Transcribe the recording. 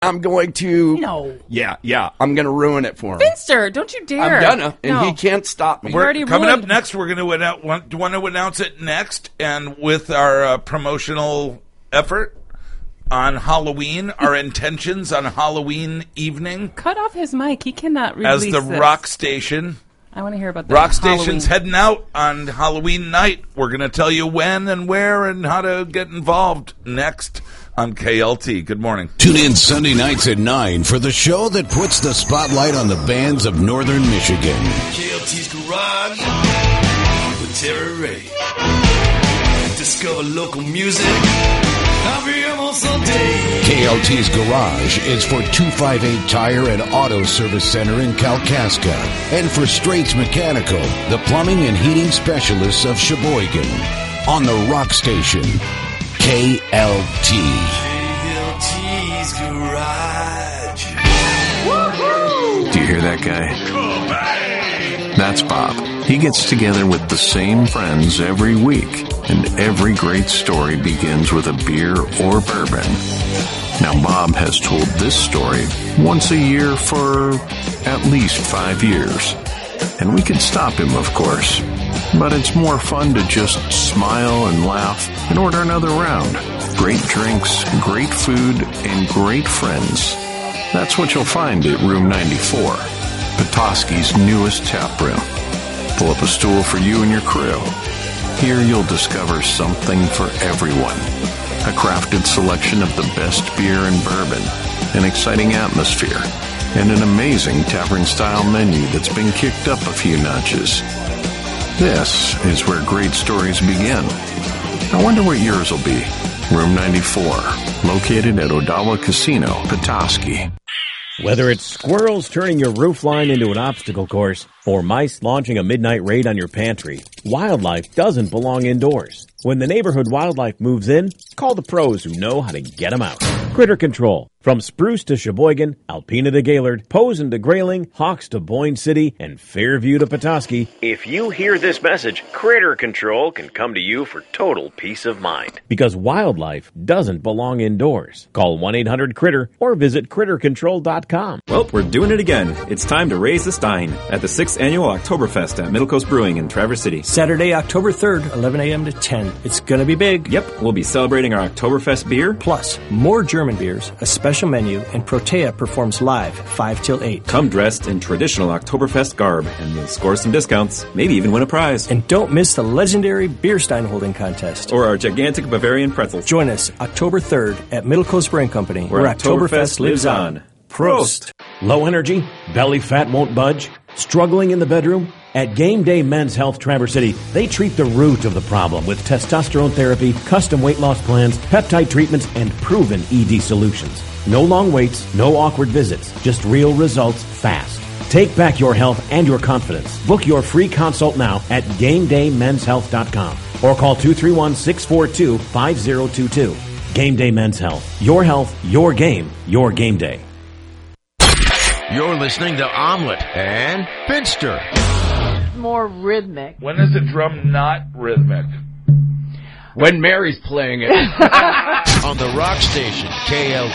I'm going to... No. Yeah, I'm going to ruin it for him. Finster, don't you dare. I'm gonna, and he can't stop me. Coming up next, we're going to want to announce it next, and with our promotional effort on Halloween, our intentions on Halloween evening. Cut off his mic. He cannot release as the this. Rock Station. I want to hear about that. Rock Station's heading out on Halloween night. We're going to tell you when and where and how to get involved next on KLT. Good morning. Tune in Sunday nights at 9 for the show that puts the spotlight on the bands of Northern Michigan. KLT's Garage with Terry Ray. Discover local music. KLT's Garage is for 258 Tire and Auto Service Center in Kalkaska, and for Straits Mechanical, the plumbing and heating specialists of Sheboygan. On the Rock Station, KLT. KLT's Garage. Do you hear that guy? That's Bob. He gets together with the same friends every week, and every great story begins with a beer or bourbon. Now, Bob has told this story once a year for at least 5 years. And we could stop him, of course. But it's more fun to just smile and laugh and order another round. Great drinks, great food, and great friends. That's what you'll find at Room 94, Petoskey's newest tap room. Pull up a stool for you and your crew. Here you'll discover something for everyone. A crafted selection of the best beer and bourbon, an exciting atmosphere, and an amazing tavern-style menu that's been kicked up a few notches. This is where great stories begin. I wonder what yours will be. Room 94, located at Odawa Casino, Petoskey. Whether it's squirrels turning your roof line into an obstacle course or mice launching a midnight raid on your pantry, wildlife doesn't belong indoors. When the neighborhood wildlife moves in, call the pros who know how to get them out. Critter Control. From Spruce to Sheboygan, Alpena to Gaylord, Posen to Grayling, Hawks to Boyne City, and Fairview to Petoskey. If you hear this message, Critter Control can come to you for total peace of mind. Because wildlife doesn't belong indoors. Call 1-800-CRITTER or visit CritterControl.com. Well, we're doing it again. It's time to raise the stein at the 6th Annual Oktoberfest at Middle Coast Brewing in Traverse City. Saturday, October 3rd, 11 a.m. to 10. It's gonna be big. Yep, we'll be celebrating our Oktoberfest beer. Plus, more German beers, a special menu, and Protea performs live 5 till 8. Come dressed in traditional Oktoberfest garb, and you'll score some discounts, maybe even win a prize. And don't miss the legendary beer stein holding contest. Or our gigantic Bavarian pretzels. Join us October 3rd at Middle Coast Brewing Company, where Oktoberfest lives on. Prost! Low energy? Belly fat won't budge? Struggling in the bedroom? At Game Day Men's Health Traverse City, they treat the root of the problem with testosterone therapy, custom weight loss plans, peptide treatments, and proven ED solutions. No long waits, no awkward visits, just real results fast. Take back your health and your confidence. Book your free consult now at GameDayMen'sHealth.com or call 231-642-5022. Game Day Men's Health. Your health, your game, your game day. You're listening to Omelet and Finster. More rhythmic. When is a drum not rhythmic? When Mary's playing it. On the Rock Station, KLT.